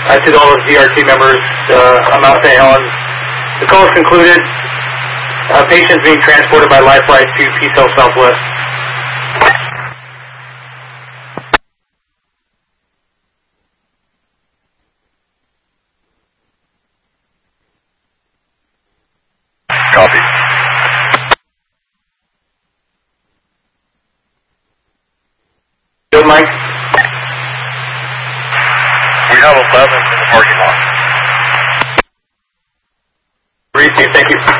to all those DRT members on Mount St. Helens. The call is concluded. Patients being transported by Life Flight to Peace Health Southwest. Copy. Bill, Mike? We have 11 in the parking lot. Thank you.